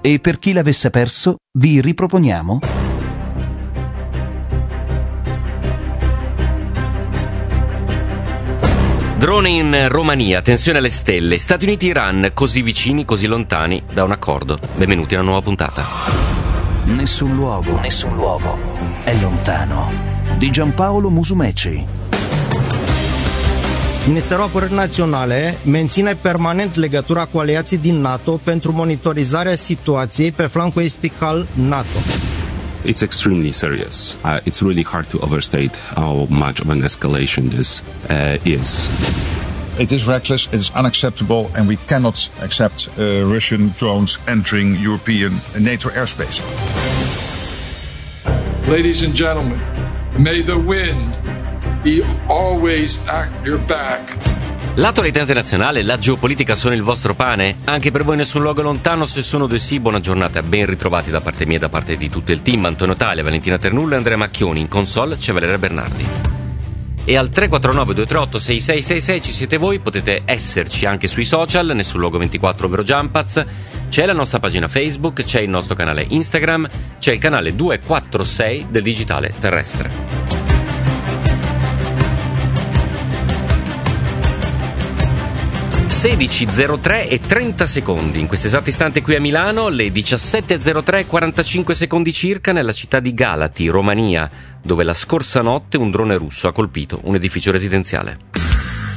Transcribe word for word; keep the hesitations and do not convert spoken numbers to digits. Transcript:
E per chi l'avesse perso, vi riproponiamo Drone in Romania, tensione alle stelle, Stati Uniti-Iran, così vicini, così lontani da un accordo. Benvenuti a una nuova puntata. Nessun luogo, nessun luogo è lontano. Di Giampaolo Musumeci. Ministerul Apărării Naționale menține permanent legătura cu aliații din NATO pentru monitorizarea situației pe flancul estic al NATO. It's extremely serious. Uh, it's really hard to overstate how much of an escalation this uh, is. It is reckless, it is unacceptable, and we cannot accept uh, Russian drones entering European NATO airspace. Ladies and gentlemen, may the wind be always at your back. L'attualità internazionale e la geopolitica sono il vostro pane? Anche per voi nessun luogo lontano, se sono due sì, buona giornata, ben ritrovati da parte mia e da parte di tutto il team. Antonio Taglia, Valentina Ternullo e Andrea Macchioni. In console c'è Valeria Bernardi. E al tre quattro nove due tre otto sei sei sei sei ci siete voi, potete esserci anche sui social, Nessun Luogo ventiquattro ovvero Jumpaz, c'è la nostra pagina Facebook, c'è il nostro canale Instagram, c'è il canale duecentoquarantasei del Digitale Terrestre. sedici e zero tre e trenta secondi in questo esatto istante qui a Milano, le diciassette e zero tre e quarantacinque secondi circa nella città di Galati, Romania, dove la scorsa notte un drone russo ha colpito un edificio residenziale.